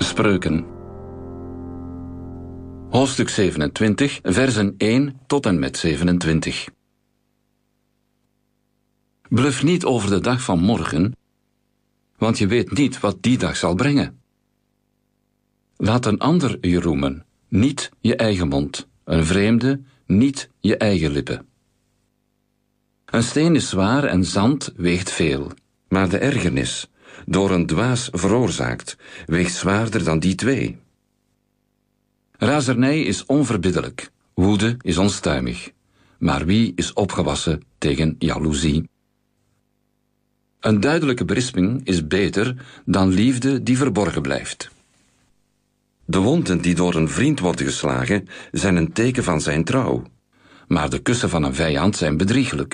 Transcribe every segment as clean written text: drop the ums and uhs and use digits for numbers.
Spreuken. Hoofdstuk 27, versen 1 tot en met 27. Bluf niet over de dag van morgen, want je weet niet wat die dag zal brengen. Laat een ander je roemen, niet je eigen mond, een vreemde, niet je eigen lippen. Een steen is zwaar en zand weegt veel, maar de ergernis, door een dwaas veroorzaakt, weegt zwaarder dan die twee. Razernij is onverbiddelijk, woede is onstuimig, maar wie is opgewassen tegen jaloezie? Een duidelijke berisping is beter dan liefde die verborgen blijft. De wonden die door een vriend worden geslagen zijn een teken van zijn trouw, maar de kussen van een vijand zijn bedrieglijk.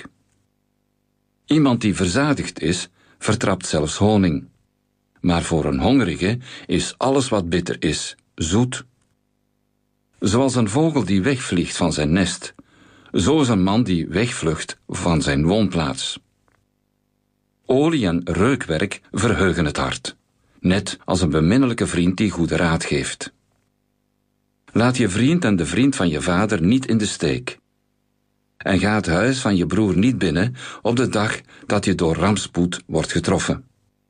Iemand die verzadigd is, vertrapt zelfs honing. Maar voor een hongerige is alles wat bitter is, zoet. Zoals een vogel die wegvliegt van zijn nest, zo is een man die wegvlucht van zijn woonplaats. Olie en reukwerk verheugen het hart, net als een beminnelijke vriend die goede raad geeft. Laat je vriend en de vriend van je vader niet in de steek. En ga het huis van je broer niet binnen op de dag dat je door rampspoed wordt getroffen.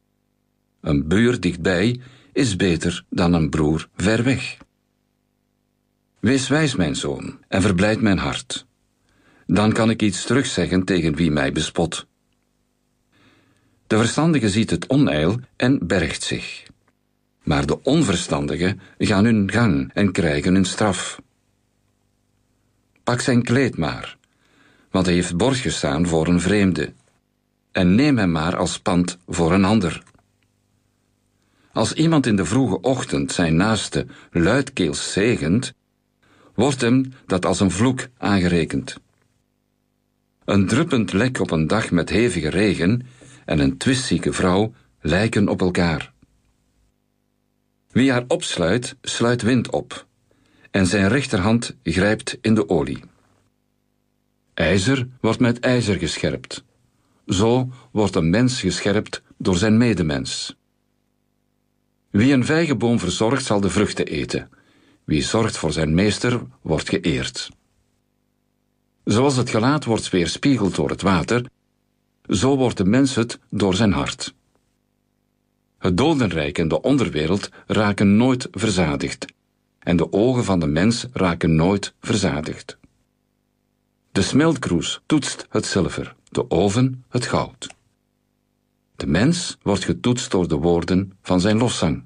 Een buur dichtbij is beter dan een broer ver weg. Wees wijs, mijn zoon, en verblijd mijn hart. Dan kan ik iets terugzeggen tegen wie mij bespot. De verstandige ziet het onheil en bergt zich. Maar de onverstandigen gaan hun gang en krijgen hun straf. Pak zijn kleed maar, want hij heeft borg gestaan voor een vreemde. En neem hem maar als pand voor een ander. Als iemand in de vroege ochtend zijn naaste luidkeels zegent, wordt hem dat als een vloek aangerekend. Een druppend lek op een dag met hevige regen en een twistzieke vrouw lijken op elkaar. Wie haar opsluit, sluit wind op, en zijn rechterhand grijpt in de olie. IJzer wordt met ijzer gescherpt. Zo wordt een mens gescherpt door zijn medemens. Wie een vijgenboom verzorgt, zal de vruchten eten. Wie zorgt voor zijn meester, wordt geëerd. Zoals het gelaat wordt weerspiegeld door het water, zo wordt de mens het door zijn hart. Het dodenrijk en de onderwereld raken nooit verzadigd, en de ogen van de mens raken nooit verzadigd. De smeltkroes toetst het zilver, de oven het goud. De mens wordt getoetst door de woorden van zijn lofzang.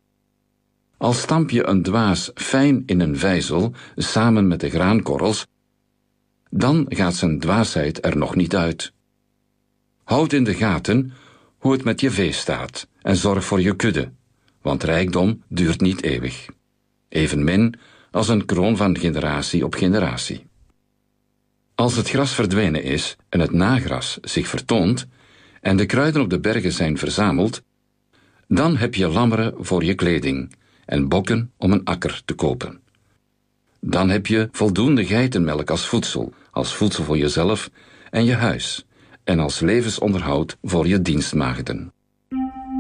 Al stamp je een dwaas fijn in een vijzel, samen met de graankorrels, dan gaat zijn dwaasheid er nog niet uit. Houd in de gaten hoe het met je vee staat en zorg voor je kudde, want rijkdom duurt niet eeuwig. Evenmin als een kroon van generatie op generatie. Als het gras verdwenen is en het nagras zich vertoont en de kruiden op de bergen zijn verzameld, dan heb je lammeren voor je kleding en bokken om een akker te kopen. Dan heb je voldoende geitenmelk als voedsel voor jezelf en je huis en als levensonderhoud voor je dienstmaagden.